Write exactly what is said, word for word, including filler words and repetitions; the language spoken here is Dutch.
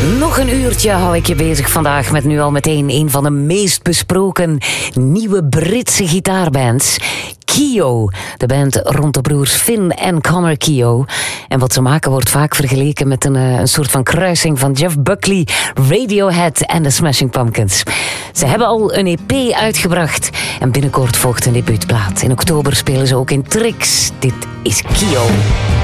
Nog een uurtje hou ik je bezig vandaag met nu al meteen een van de meest besproken nieuwe Britse gitaarbands. Keo, de band rond de broers Finn en Connor Keo. En wat ze maken wordt vaak vergeleken met een, een soort van kruising van Jeff Buckley, Radiohead en de Smashing Pumpkins. Ze hebben al een E P uitgebracht en binnenkort volgt een debuutplaat. In oktober spelen ze ook in Trix. Dit is Keo.